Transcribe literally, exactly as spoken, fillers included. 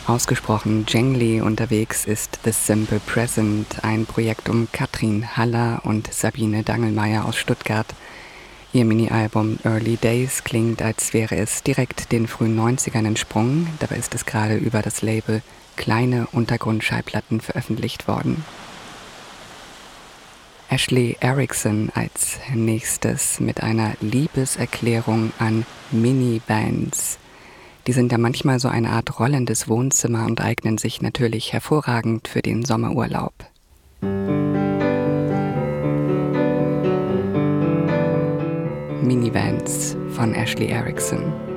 Ausgesprochen jangly unterwegs ist The Simple Present, ein Projekt um Katrin Haller und Sabine Dangelmayr aus Stuttgart. Ihr Mini-Album Early Days klingt, als wäre es direkt den frühen neunzigern entsprungen. Dabei ist es gerade über das Label Kleine Untergrundschallplatten veröffentlicht worden. Ashley Erickson als nächstes mit einer Liebeserklärung an Minibands. Die sind ja manchmal so eine Art rollendes Wohnzimmer und eignen sich natürlich hervorragend für den Sommerurlaub. Minivans von Ashley Erickson.